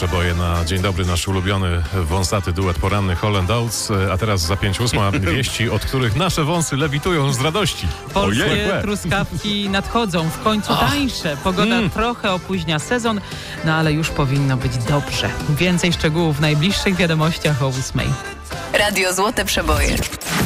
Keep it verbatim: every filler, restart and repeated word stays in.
Przeboje na dzień dobry, nasz ulubiony wąsaty duet poranny Holland Oates, a teraz za pięć ósma wieści, od których nasze wąsy lewitują z radości. Polskie Ojej. truskawki nadchodzą, w końcu tańsze. Pogoda Mm. trochę opóźnia sezon, no ale już powinno być dobrze. Więcej szczegółów w najbliższych wiadomościach o ósmej. Radio Złote Przeboje.